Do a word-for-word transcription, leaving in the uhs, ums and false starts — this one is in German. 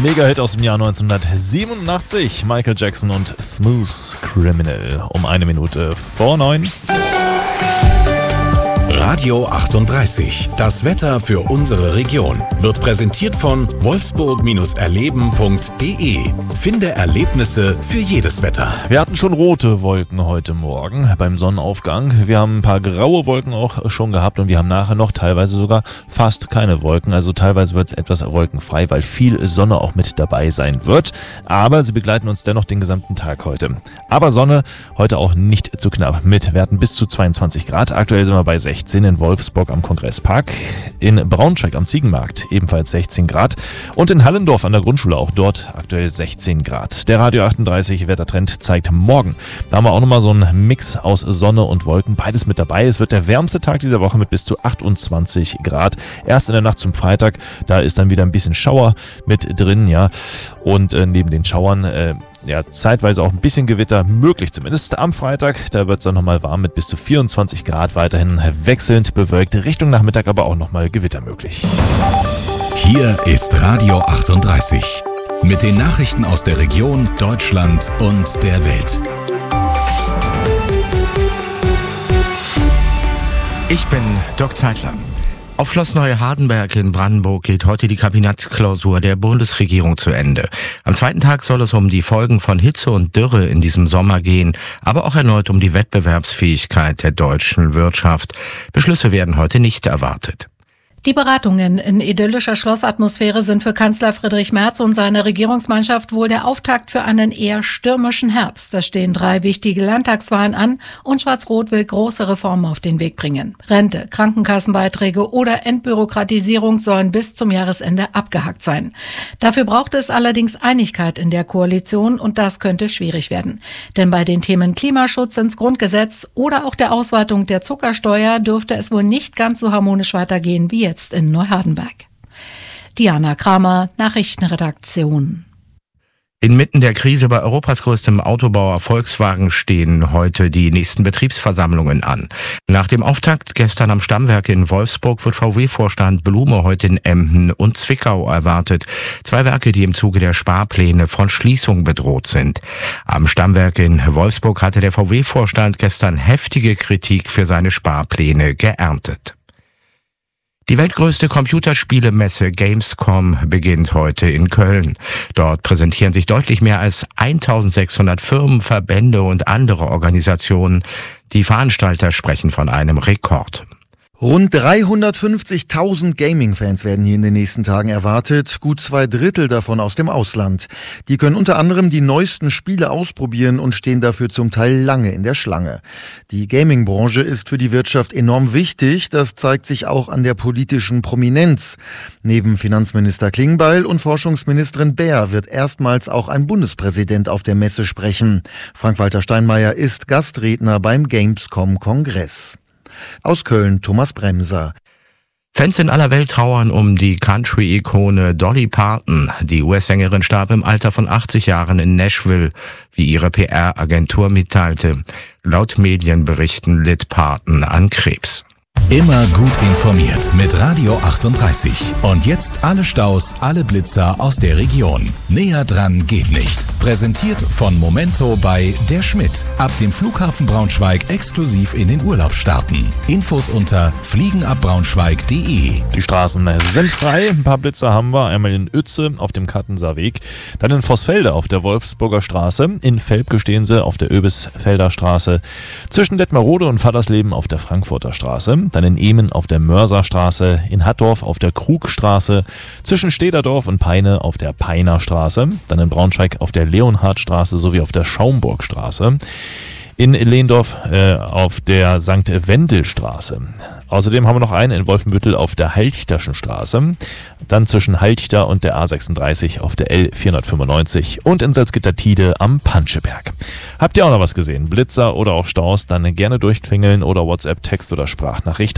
Mega-Hit aus dem Jahr neunzehnhundertsiebenundachtzig. Michael Jackson und Smooth Criminal. Um eine Minute vor neun. Radio achtunddreißig. Das Wetter für unsere Region wird präsentiert von wolfsburg erleben punkt de. Finde Erlebnisse für jedes Wetter. Wir hatten schon rote Wolken heute Morgen beim Sonnenaufgang. Wir haben ein paar graue Wolken auch schon gehabt und wir haben nachher noch teilweise sogar fast keine Wolken. Also teilweise wird es etwas wolkenfrei, weil viel Sonne auch mit dabei sein wird. Aber sie begleiten uns dennoch den gesamten Tag heute. Aber Sonne heute auch nicht zu knapp mit Werten bis zu zweiundzwanzig Grad. Aktuell sind wir bei sechzehn in Wolfsburg am Kongresspark, in Braunschweig am Ziegenmarkt ebenfalls sechzehn Grad und in Hallendorf an der Grundschule auch dort aktuell sechzehn Grad. Der Radio achtunddreißig Wettertrend zeigt morgen. Da haben wir auch nochmal so einen Mix aus Sonne und Wolken, beides mit dabei. Es wird der wärmste Tag dieser Woche mit bis zu achtundzwanzig Grad. Erst in der Nacht zum Freitag, da ist dann wieder ein bisschen Schauer mit drin, ja. Und äh, neben den Schauern äh, ja, zeitweise auch ein bisschen Gewitter möglich, zumindest am Freitag. Da wird es dann nochmal warm mit bis zu vierundzwanzig Grad, weiterhin wechselnd bewölkt. Richtung Nachmittag aber auch nochmal Gewitter möglich. Hier ist Radio achtunddreißig mit den Nachrichten aus der Region, Deutschland und der Welt. Ich bin Dirk Zeitler. Auf Schloss Neuhardenberg in Brandenburg geht heute die Kabinettsklausur der Bundesregierung zu Ende. Am zweiten Tag soll es um die Folgen von Hitze und Dürre in diesem Sommer gehen, aber auch erneut um die Wettbewerbsfähigkeit der deutschen Wirtschaft. Beschlüsse werden heute nicht erwartet. Die Beratungen in idyllischer Schlossatmosphäre sind für Kanzler Friedrich Merz und seine Regierungsmannschaft wohl der Auftakt für einen eher stürmischen Herbst. Da stehen drei wichtige Landtagswahlen an und Schwarz-Rot will große Reformen auf den Weg bringen. Rente, Krankenkassenbeiträge oder Entbürokratisierung sollen bis zum Jahresende abgehakt sein. Dafür braucht es allerdings Einigkeit in der Koalition und das könnte schwierig werden. Denn bei den Themen Klimaschutz ins Grundgesetz oder auch der Ausweitung der Zuckersteuer dürfte es wohl nicht ganz so harmonisch weitergehen wie jetzt in Neuhardenberg. Diana Kramer, Nachrichtenredaktion. Inmitten der Krise bei Europas größtem Autobauer Volkswagen stehen heute die nächsten Betriebsversammlungen an. Nach dem Auftakt gestern am Stammwerk in Wolfsburg wird V W-Vorstand Blume heute in Emden und Zwickau erwartet. Zwei Werke, die im Zuge der Sparpläne von Schließung bedroht sind. Am Stammwerk in Wolfsburg hatte der V W-Vorstand gestern heftige Kritik für seine Sparpläne geerntet. Die weltgrößte Computerspielemesse Gamescom beginnt heute in Köln. Dort präsentieren sich deutlich mehr als eintausendsechshundert Firmen, Verbände und andere Organisationen. Die Veranstalter sprechen von einem Rekord. Rund dreihundertfünfzigtausend Gaming-Fans werden hier in den nächsten Tagen erwartet, gut zwei Drittel davon aus dem Ausland. Die können unter anderem die neuesten Spiele ausprobieren und stehen dafür zum Teil lange in der Schlange. Die Gaming-Branche ist für die Wirtschaft enorm wichtig, das zeigt sich auch an der politischen Prominenz. Neben Finanzminister Klingbeil und Forschungsministerin Baer wird erstmals auch ein Bundespräsident auf der Messe sprechen. Frank-Walter Steinmeier ist Gastredner beim Gamescom-Kongress. Aus Köln Thomas Bremser. Fans in aller Welt trauern um die Country-Ikone Dolly Parton. Die U S-Sängerin starb im Alter von achtzig Jahren in Nashville, wie ihre P R-Agentur mitteilte. Laut Medienberichten litt Parton an Krebs. Immer gut informiert mit Radio achtunddreißig. Und jetzt alle Staus, alle Blitzer aus der Region. Näher dran geht nicht. Präsentiert von Momento bei Der Schmidt. Ab dem Flughafen Braunschweig exklusiv in den Urlaub starten. Infos unter fliegenabbraunschweig punkt de. Die Straßen sind frei. Ein paar Blitzer haben wir. Einmal in Uetze auf dem Kattenser Weg. Dann in Vossfelde auf der Wolfsburger Straße. In Velpke stehen sie auf der Öbisfelder Straße. Zwischen Detmarode und Vatersleben auf der Frankfurter Straße. Dann in Ehmen auf der Mörserstraße, in Hattorf auf der Krugstraße, zwischen Stederdorf und Peine auf der Peiner Straße, dann in Braunschweig auf der Leonhardstraße sowie auf der Schaumburgstraße, in Lehndorf äh, auf der Sankt Wendelstraße. Außerdem haben wir noch einen in Wolfenbüttel auf der Halchterschen Straße, dann zwischen Halchter und der A sechsunddreißig auf der L vierhundertfünfundneunzig und in Salzgitter-Tide am Panscheberg. Habt ihr auch noch was gesehen? Blitzer oder auch Staus? Dann gerne durchklingeln oder WhatsApp, Text oder Sprachnachricht